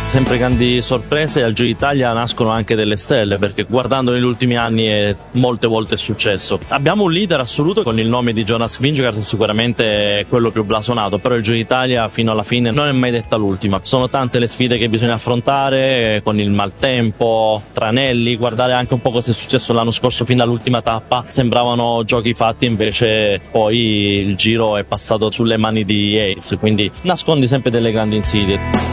Sempre grandi sorprese, al Giro d'Italia nascono anche delle stelle, perché guardando negli ultimi anni molte volte è successo. Abbiamo un leader assoluto con il nome di Jonas Vingegaard, che sicuramente è quello più blasonato, però il Giro d'Italia fino alla fine non è mai detta l'ultima. Sono tante le sfide che bisogna affrontare, con il maltempo, tranelli, guardare anche un po' cosa è successo l'anno scorso fino all'ultima tappa, sembravano giochi fatti, invece poi il Giro è passato sulle mani di Yates, quindi nascondi sempre delle grandi insidie.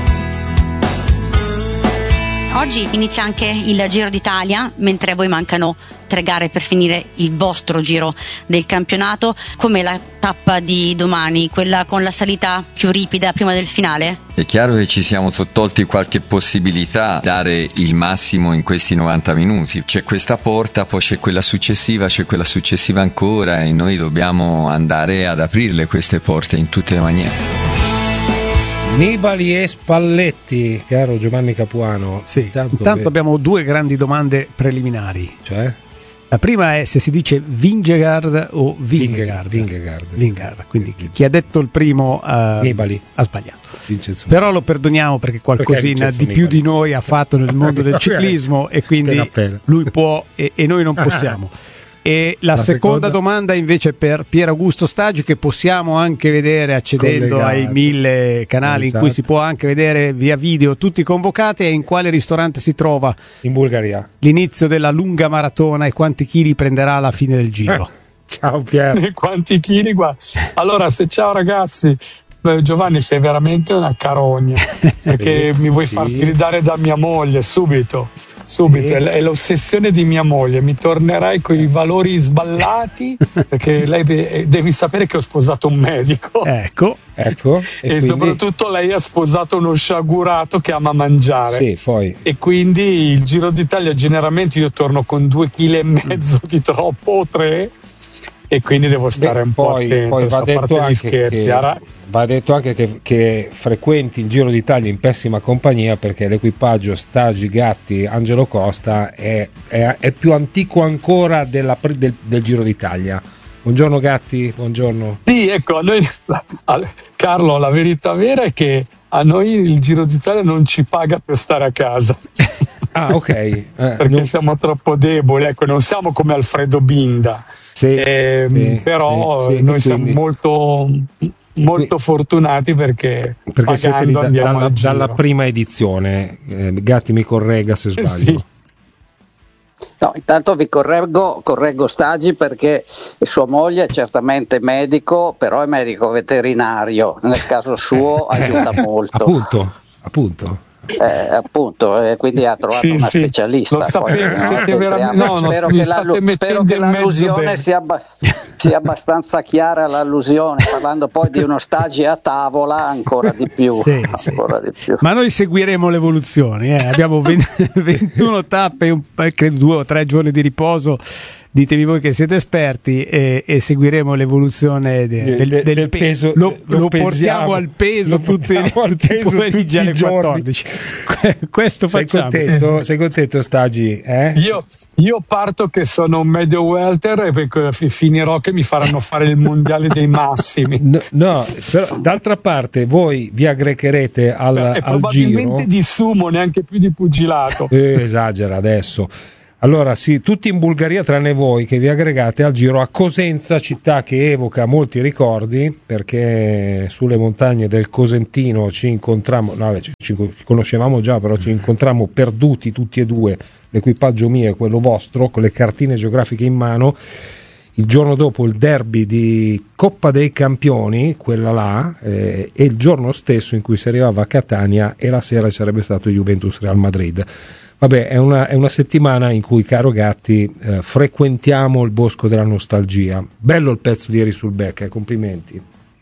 Oggi inizia anche il Giro d'Italia, mentre a voi mancano 3 gare per finire il vostro giro del campionato. Com'è la tappa di domani, quella con la salita più ripida prima del finale? È chiaro che ci siamo tolti qualche possibilità di dare il massimo in questi 90 minuti. C'è questa porta, poi c'è quella successiva ancora, e noi dobbiamo andare ad aprirle queste porte in tutte le maniere. Nibali e Spalletti, caro Giovanni Capuano. Sì, intanto abbiamo 2 grandi domande preliminari. Cioè? La prima è se si dice Vingegaard o Vingegaard. Vingegaard. Quindi chi ha detto il primo Nibali ha sbagliato. Vincenzo. Però lo perdoniamo perché qualcosina di più di noi ha fatto nel mondo del ciclismo e quindi lui può e noi non possiamo. E la seconda domanda invece per Pier Augusto Stagi, che possiamo anche vedere accedendo ai 1000 canali, in cui si può anche vedere via video tutti i convocati, e in quale ristorante si trova in Bulgaria l'inizio della lunga maratona e quanti chili prenderà alla fine del giro. Ciao Pier. Quanti chili qua? Allora, ciao ragazzi. Giovanni, sei veramente una carogna, perché mi vuoi far sgridare da mia moglie subito. È l'ossessione di mia moglie. Mi tornerai con i valori sballati, perché lei devi sapere che ho sposato un medico. Ecco. E quindi, soprattutto lei ha sposato uno sciagurato che ama mangiare. Poi. E quindi il Giro d'Italia generalmente io torno con 2,5 kg di troppo o 3, e quindi devo stare un po' attento. Poi va detto anche che frequenti il Giro d'Italia in pessima compagnia, perché l'equipaggio Stagi, Gatti, Angelo Costa è più antico ancora del Giro d'Italia. Buongiorno Gatti, buongiorno. Sì, ecco, a noi, Carlo, la verità vera è che a noi il Giro d'Italia non ci paga per stare a casa. Ah, ok. Perché siamo troppo deboli, ecco, non siamo come Alfredo Binda. Però noi siamo molto fortunati perché siete andiamo dalla prima edizione. Gatti mi corregga se sbaglio. Sì. No, intanto vi correggo Stagi, perché sua moglie è certamente medico, però è medico veterinario, nel caso suo aiuta molto. Appunto. Quindi ha trovato una specialista. Lo sapevo, spero che l'allusione sia abbastanza chiara, l'allusione, parlando poi di uno Stagi a tavola ancora di più. Di più. Ma noi seguiremo l'evoluzione, abbiamo 21 tappe, credo 2 o 3 giorni di riposo. Ditemi voi che siete esperti, e seguiremo l'evoluzione del peso. Lo portiamo al peso tutti i pomeriggi alle 14. Questo facciamo. Sei contento Stagi? Io parto che sono un medio welter e finirò che mi faranno fare il mondiale dei massimi. No, però d'altra parte voi vi aggrecherete al giro. Probabilmente di sumo, neanche più di pugilato. Esagera adesso. Allora sì, tutti in Bulgaria tranne voi, che vi aggregate al giro a Cosenza, città che evoca molti ricordi, perché sulle montagne del Cosentino ci conoscevamo già, però ci incontrammo perduti tutti e due, l'equipaggio mio e quello vostro, con le cartine geografiche in mano, il giorno dopo il derby di Coppa dei Campioni, quella là, e il giorno stesso in cui si arrivava a Catania, e la sera sarebbe stato Juventus Real Madrid. Vabbè, è una settimana in cui, caro Gatti, frequentiamo il bosco della nostalgia. Bello il pezzo di ieri sul Becca, complimenti.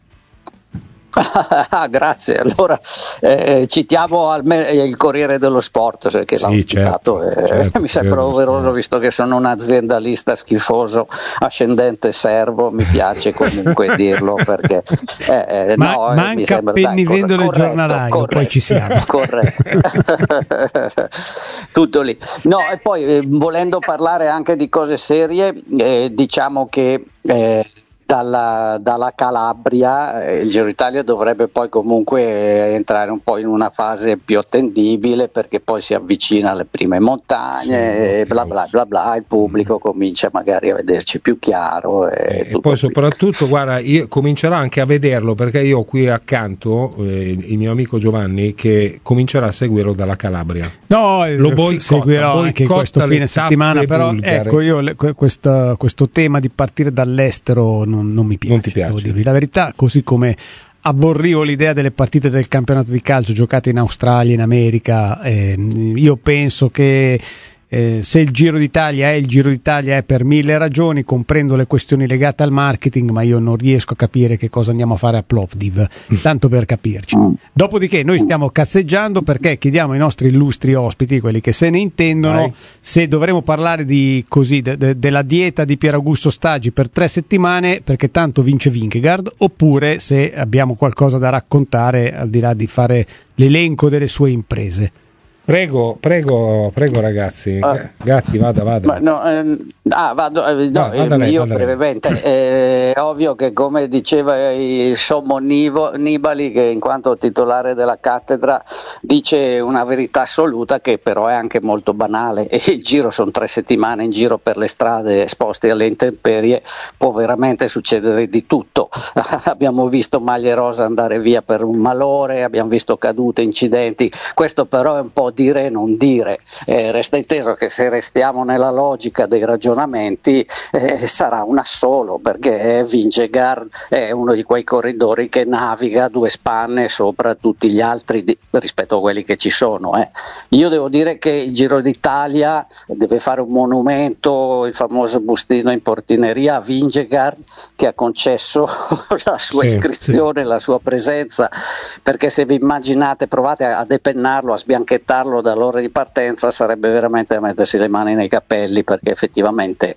Grazie. Allora citiamo il Corriere dello Sport, perché l'ho citato, certo, mi sembra doveroso, visto che sono un aziendalista schifoso, ascendente servo, mi piace comunque dirlo, perché manca Pennivendolo e giornalaio, poi ci siamo. Corretto. Tutto lì. No, e poi volendo parlare anche di cose serie, diciamo che dalla Calabria. Il Giro d'Italia dovrebbe poi comunque entrare un po' in una fase più attendibile, perché poi si avvicina alle prime montagne, e bla bla bla bla, il pubblico comincia magari a vederci più chiaro, e poi soprattutto guarda, comincerà anche a vederlo, perché io ho qui accanto il mio amico Giovanni che comincerà a seguirlo dalla Calabria. No, lo seguirò anche questo fine settimana, però bulgare. Ecco, io questo tema di partire dall'estero non mi piace. Non ti piace? Devo dirvi la verità, così come aborrivo l'idea delle partite del campionato di calcio giocate in Australia, in America. Io penso che se il Giro d'Italia è per 1000 ragioni, comprendo le questioni legate al marketing, ma io non riesco a capire che cosa andiamo a fare a Plovdiv, tanto per capirci. Dopodiché noi stiamo cazzeggiando perché chiediamo ai nostri illustri ospiti, quelli che se ne intendono, se dovremo parlare di della dieta di Pier Augusto Stagi per 3 settimane, perché tanto vince Vingegaard, oppure se abbiamo qualcosa da raccontare al di là di fare l'elenco delle sue imprese. Prego ragazzi. Gatti, vada. Io brevemente. È ovvio che, come diceva il sommo Nibali, che in quanto titolare della cattedra dice una verità assoluta, che però è anche molto banale, e il Giro sono 3 settimane in giro per le strade esposti alle intemperie, può veramente succedere di tutto. Abbiamo visto maglie rosa andare via per un malore, abbiamo visto cadute, incidenti. Questo però è un po' dire e non dire. Resta inteso che se restiamo nella logica dei ragionamenti sarà un assolo, perché Vingegaard è uno di quei corridori che naviga 2 spanne sopra tutti gli altri rispetto a quelli che ci sono. Io devo dire che il Giro d'Italia deve fare un monumento, il famoso bustino in portineria a Vingegaard, che ha concesso la sua iscrizione, la sua presenza, perché se vi immaginate, provate a depennarlo, a sbianchettarlo dall'ora di partenza, sarebbe veramente a mettersi le mani nei capelli, perché effettivamente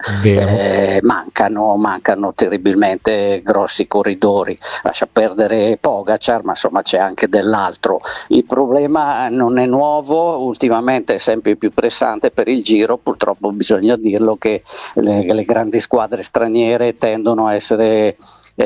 mancano terribilmente grossi corridori. Lascia perdere Pogacar, ma insomma c'è anche dell'altro. Il problema non è nuovo, ultimamente è sempre più pressante per il Giro. Purtroppo bisogna dirlo che le grandi squadre straniere tendono a essere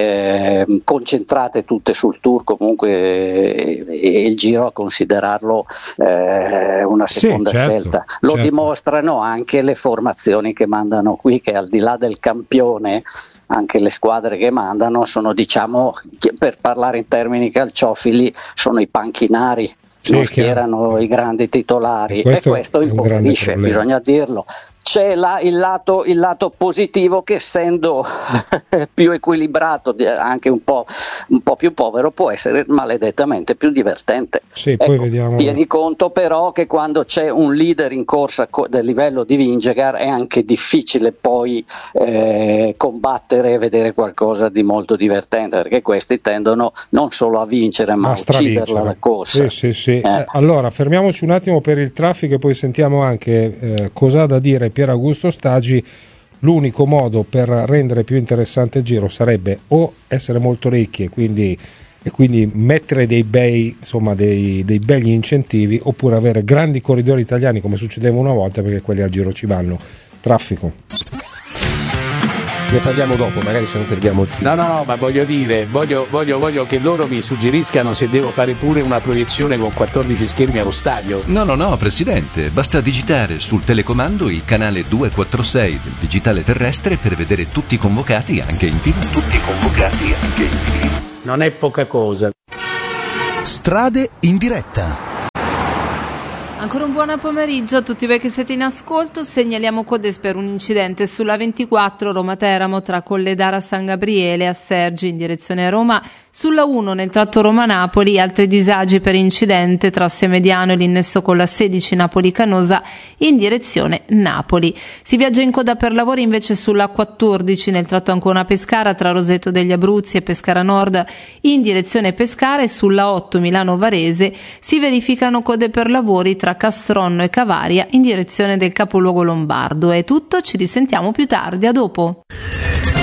concentrate tutte sul Tour comunque, e il Giro a considerarlo una seconda scelta. Lo dimostrano anche le formazioni che mandano qui, che al di là del campione anche le squadre che mandano sono, diciamo, per parlare in termini calciofili, sono i panchinari. Non schierano i grandi titolari, e questo impoverisce, bisogna dirlo. C'è il lato positivo, che essendo più equilibrato, anche un po' più povero, può essere maledettamente più divertente. Poi vediamo. Tieni conto però che quando c'è un leader in corsa del livello di Vingegaard è anche difficile poi combattere e vedere qualcosa di molto divertente, perché questi tendono non solo a vincere ma a ucciderla la corsa. Allora fermiamoci un attimo per il traffico e poi sentiamo anche cosa ha da dire Pier Augusto Stagi. L'unico modo per rendere più interessante il Giro sarebbe o essere molto ricchi e quindi mettere dei begli incentivi, oppure avere grandi corridori italiani come succedeva una volta, perché quelli al Giro ci vanno. Traffico. Ne parliamo dopo, magari se non perdiamo il filo. No, ma voglio dire, voglio che loro mi suggeriscano se devo fare pure una proiezione con 14 schermi allo stadio. No, Presidente, basta digitare sul telecomando il canale 246 del digitale terrestre per vedere tutti convocati anche in TV. Non è poca cosa. Strade in diretta. Ancora un buon pomeriggio a tutti voi che siete in ascolto. Segnaliamo codes per un incidente sulla 24 Roma-Teramo tra Colledara San Gabriele a Sergi in direzione Roma. Sulla 1 nel tratto Roma-Napoli altri disagi per incidente tra Semediano e l'innesso con la 16 Napoli-Canosa in direzione Napoli. Si viaggia in coda per lavori invece sulla 14 nel tratto Ancona-Pescara tra Roseto degli Abruzzi e Pescara Nord in direzione Pescara, e sulla 8 Milano-Varese si verificano code per lavori tra Castronno e Cavaria in direzione del capoluogo lombardo. È tutto, ci risentiamo più tardi, a dopo.